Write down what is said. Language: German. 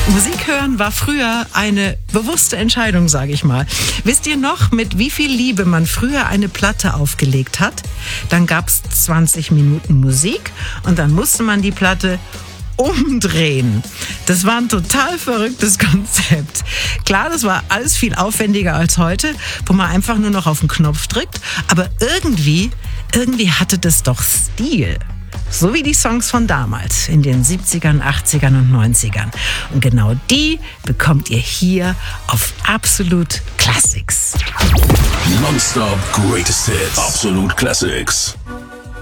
Musik hören war früher eine bewusste Entscheidung, sage ich mal. Wisst ihr noch, mit wie viel Liebe man früher eine Platte aufgelegt hat? Dann gab's 20 Minuten Musik und dann musste man die Platte umdrehen. Das war ein total verrücktes Konzept. Klar, das war alles viel aufwendiger als heute, wo man einfach nur noch auf den Knopf drückt. Aber irgendwie hatte das doch Stil. So wie die Songs von damals, in den 70ern, 80ern und 90ern. Und genau die bekommt ihr hier auf Absolut Classics. Non-stop greatest hits. Absolut Classics.